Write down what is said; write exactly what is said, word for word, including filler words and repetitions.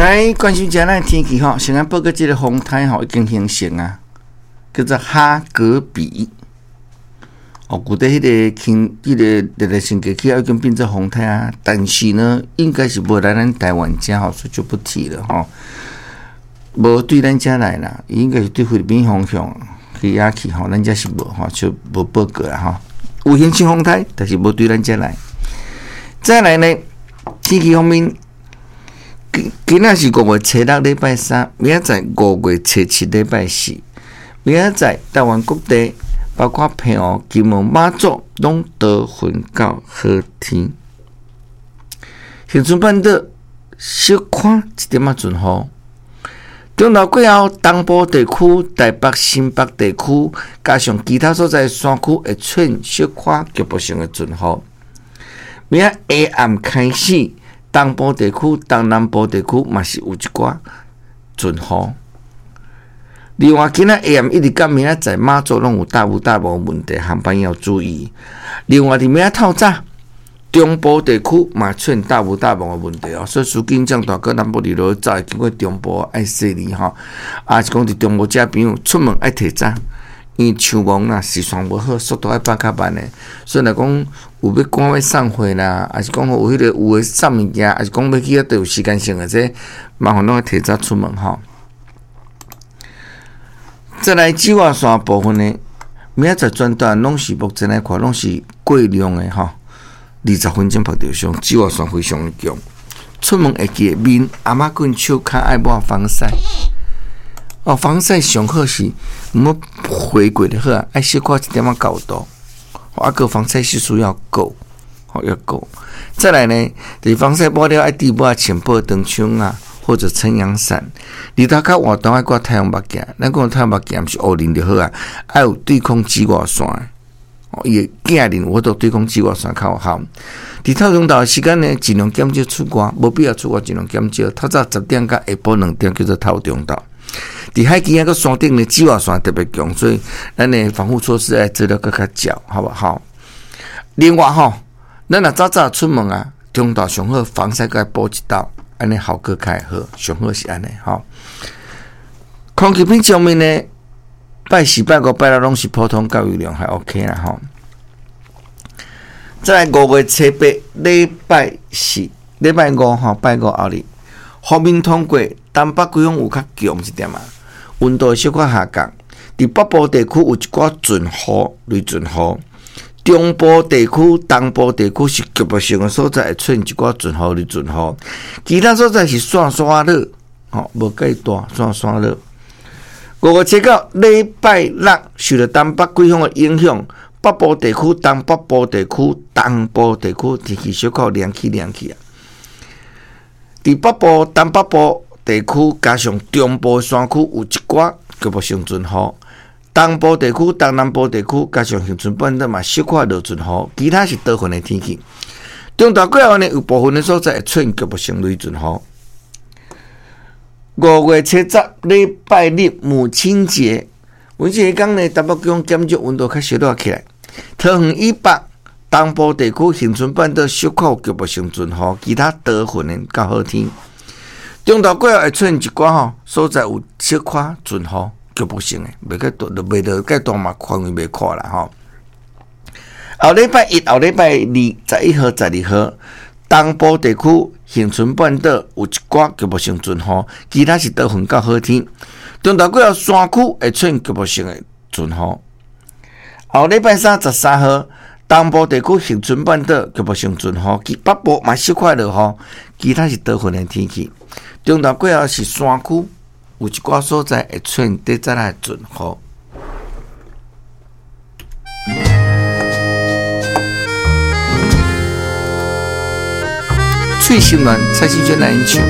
来关心今日天气吼，先来报告这个风台吼已经形成啊，叫做哈格比。哦，古代迄个轻，迄、那个热热星期起已经变成风台啊，但是呢，应该是无来咱台湾遮吼，所以就不提了吼。无对咱遮来啦，应该是对菲律宾方向去遐去吼，咱遮是无吼，就无报告啦吼。有形成风台，但是无对咱遮来。再来呢，天气方面。今仔是五月初六礼拜三，明仔载五月初七礼拜四，明仔载台湾各地包括澎湖、金门、马祖，拢多云到好天。恒春半岛小看一点仔阵雨，中昼过后，东部地区、台北、新北地区，加上其他所在山区会出现小看局部性的阵雨。明仔下暗开始。东部地区、东南部地区嘛是有一寡阵雨。另外，今仔下暗一直到明仔载马祖拢有大雾大无问题，航班要注意。另外，伫明仔透早，中部地区嘛出现大雾大无的问题哦，所以属紧降大个南部里路早会经过中部爱细腻吼，啊是讲伫中部遮朋友出门爱提早。因为秋望啦，视线无好，速度爱放较慢的，所以来讲有要赶要送货啦，还是讲有迄个有诶送物件，还是讲要去遐都有时间性的，这麻烦拢要提早出门吼。再来紫外线部分呢，明仔载专段拢是目前来看拢是过量的吼，二十分钟拍照上紫外线非常的强，出门会记得面、阿妈棍、手骹爱抹防晒。哦，防晒上好是毋要回过的好啊，爱小可一点仔高度，啊个防晒系数要够，哦要够。再来呢，就是防晒抹了爱滴抹浅薄灯枪啊，或者撑阳伞。日头较活动爱挂太阳目镜，咱讲太阳目镜毋是乌面就好啊，爱有对抗紫外线。哦，伊镜面我都对抗紫外线较有效。伫透中昼时间呢，尽量减少出外，无必要出外尽量减少。透早十点到下晡两点叫做透中昼。伫海基啊个山顶的紫外线特别强，所以咱的防护措施要做得更较少，好不好？另外吼，咱若早早出门啊，中昼上好防晒该补一道，安尼效果较好，上好是安尼吼。空气品质方面呢，拜四、拜五、拜六拢是普通到有量，还 OK 啦吼。再来五月初八礼拜四、礼拜五吼，拜五后日，锋面通过。东北季风有较强一点啊，温度小可下降。伫北部地区有一寡阵雨、雷阵雨；中部地区、东部地区是局部性的所在会出现一寡阵雨、雷阵雨。其他所在是散散热，吼，无介大，散散热。五月初九礼拜六，受到东北季风的影响，北部地区、东北部地区、东部地区天气小可凉起凉起啊。伫北部、东北部地区加上中部山区有一寡局部性阵雨，东部地区、东南部地区加上恒春半岛嘛小可落阵雨，其他是多云的天气。中昼过后呢，有部分的所在会出现局部性雷阵雨。五月初十礼拜日母亲节，母亲节讲呢，台北讲减少温度较小落起来，桃园以北、东部地区、恒春半岛小可有局部性阵雨，其他多云的较好天。中昼过后会出现一寡吼所在有小可阵雨，局部性的，袂介大，袂到介大嘛，范围袂扩啦吼。后礼拜一、后礼拜二，十一号、十二号，东部地区、恒春半岛有一寡局部性阵雨，其他是多云到好天。中昼过后，山区会出现局部性的阵雨。后礼拜三、十三号，东部地区、恒春半岛局部性阵雨，其北部嘛小可落雨，其他是多云的天气。中昼过后是山区，有一寡所在会出现短暂的阵雨。翠心软蔡心娟来演唱。